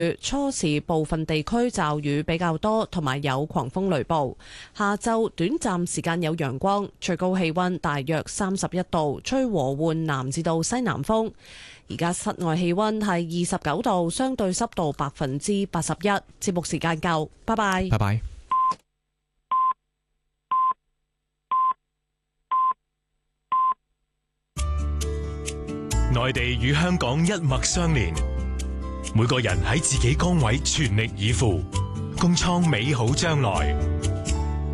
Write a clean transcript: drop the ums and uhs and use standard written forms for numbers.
初時部分地區驟雨比較多，同埋有狂風雷暴。下晝短暫時間有陽光，最高氣溫大約31度，吹和緩南至到西南風。而家室外氣溫係29度，相對濕度81%。節目時間夠，拜拜。 拜拜。 內地與香港一脈相連，每個人喺自己崗位全力以赴，共創美好將來。